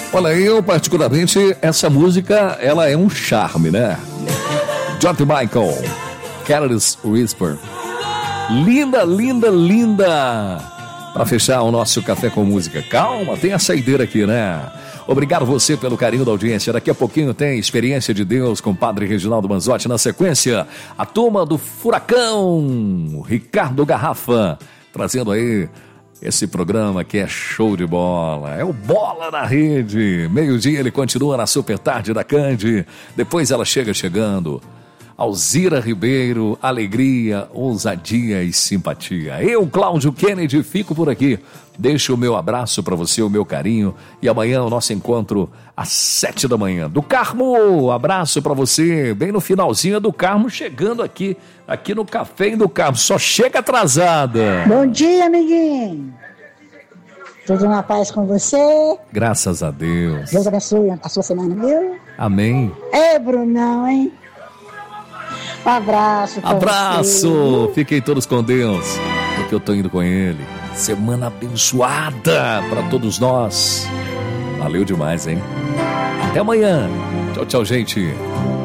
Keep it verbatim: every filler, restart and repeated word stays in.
Olha, eu particularmente, essa música, ela é um charme, né? George Michael, Careless Whisper. Linda, linda, linda. Para fechar o nosso Café com Música. Calma, tem a saideira aqui, né? Obrigado você pelo carinho da audiência. Daqui a pouquinho tem Experiência de Deus com o Padre Reginaldo Manzotti. Na sequência, a turma do Furacão, Ricardo Garrafa, trazendo aí esse programa que é show de bola. É o Bola na Rede. Meio-dia ele continua na Super Tarde da Cande. Depois ela chega chegando. Alzira Ribeiro, alegria, ousadia e simpatia. Eu, Cláudio Kennedy, fico por aqui. Deixo o meu abraço para você, o meu carinho. E amanhã o nosso encontro às sete da manhã. Do Carmo, abraço para você. Bem no finalzinho do Carmo, chegando aqui, aqui no Café do Carmo. Só chega atrasada. Bom dia, amiguinho. Tudo na paz com você? Graças a Deus. Deus abençoe a sua semana, viu? Amém. É, Brunão, hein? Um abraço. Abraço. Você. Fiquem todos com Deus, porque eu tô indo com Ele. Semana abençoada para todos nós. Valeu demais, hein? Até amanhã. Tchau, tchau, gente.